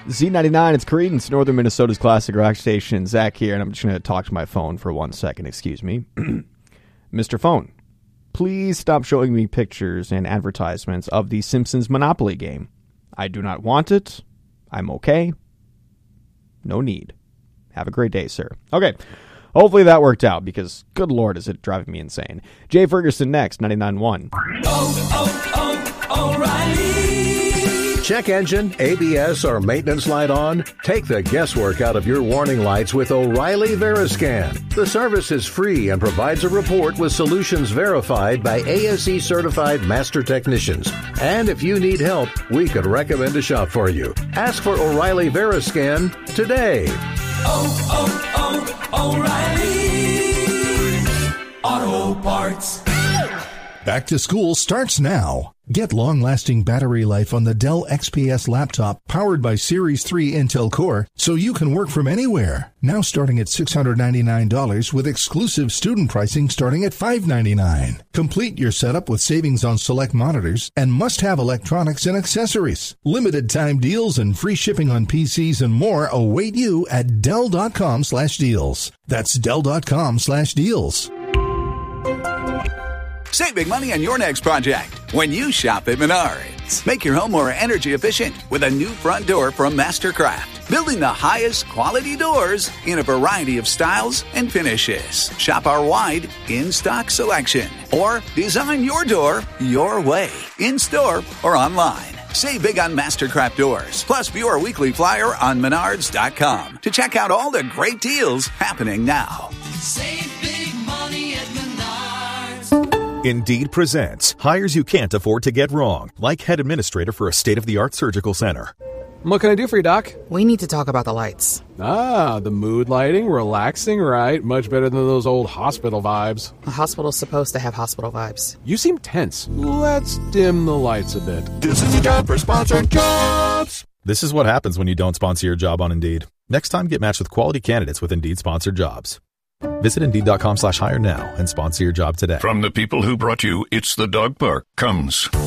Z99, it's Creedence, Northern Minnesota's classic rock station. Zach here, and I'm just going to talk to my phone for 1 second. Excuse me. Mr. Phone, please stop showing me pictures and advertisements of the Simpsons Monopoly game. I do not want it. I'm okay. No need. Have a great day, sir. Okay. Hopefully that worked out, because good Lord, is it driving me insane. Jay Ferguson next, 99.1. O'Reilly. Check engine, ABS, or maintenance light on? Take the guesswork out of your warning lights with O'Reilly Veriscan. The service is free and provides a report with solutions verified by ASE certified master technicians. And if you need help, we could recommend a shop for you. Ask for O'Reilly Veriscan today. O'Reilly Auto Parts. Back to school starts now. Get long-lasting battery life on the Dell XPS laptop powered by Series 3 Intel Core so you can work from anywhere. Now starting at $699 with exclusive student pricing starting at $599. Complete your setup with savings on select monitors and must-have electronics and accessories. Limited time deals and free shipping on PCs and more await you at Dell.com/deals. That's Dell.com/deals. Save big money on your next project when you shop at Menards. Make your home more energy efficient with a new front door from Mastercraft. Building the highest quality doors in a variety of styles and finishes. Shop our wide in-stock selection. Or design your door your way, in-store or online. Save big on Mastercraft doors. Plus, view our weekly flyer on Menards.com to check out all the great deals happening now. Save big money at Menards. Indeed presents hires you can't afford to get wrong, like head administrator for a state-of-the-art surgical center. What can I do for you, Doc? We need to talk about the lights. Ah, the mood lighting, relaxing, right? Much better than those old hospital vibes. A hospital's supposed to have hospital vibes. You seem tense. Let's dim the lights a bit. This is your job for sponsored jobs. This is what happens when you don't sponsor your job on Indeed. Next time, get matched with quality candidates with Indeed sponsored jobs. Visit Indeed.com/hire now and sponsor your job today. From the people who brought you It's the Dog Park comes